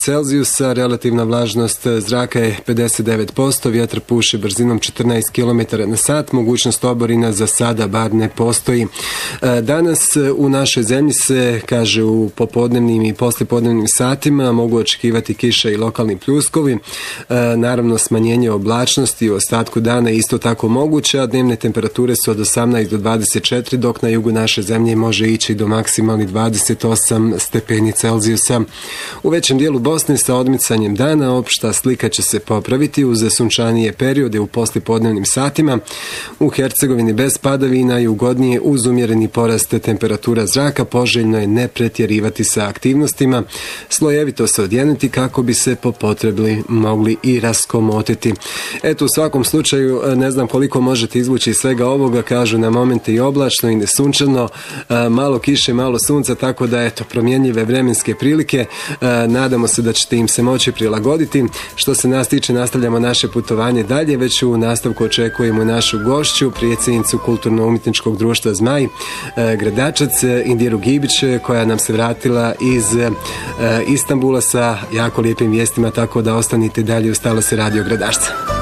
Celzijusa, relativna vlažnost zraka je 59%, vjetar puše brzinom 14 km na sat, mogućnost oborina za sada bar ne postoji. Danas u našoj zemlji se, kaže, u popodnevnim i poslijepodnevnim satima mogu očekivati kiša i lokalni pljuskovi. Naravno, smanjenje oblačnosti u ostatku dana je isto tako moguće, a dnevne temperature su od 18 do 24, dok na jugu naše zemlje može ići do maksimalni 28 stepeni Celzijusa. U većem dijelu Bosne sa odmicanjem dana opšta slika će se popraviti uz sunčanije periode u poslijepodnevnim satima. U Hercegovini bez padavina i ugodnije uz umjereni porast temperatura zraka, poželjno je ne pretjerivati sa aktivnostima, slojevito se odjenuti kako bi se po potrebi mogli i raskomotiti. Eto, u svakom slučaju ne znam koliko možete izvući iz svega ovoga, kažu na momente i oblačno i nesunčano, malo kiše, malo sunca, tako da eto, promjenjive vremenske prilike, nadamo se da ćete im se moći prilagoditi. Što se nas tiče, nastavljamo naše putovanje dalje, već u nastavku očekujemo našu gošću, predsjednicu Kulturno-umjetničkog društva Zmaj, Gradačac, Indiru Gibić, koja nam se vratila iz Istanbula sa jako lijepim vijestima, tako da ostanite dalje uz talase Radio Gradačca.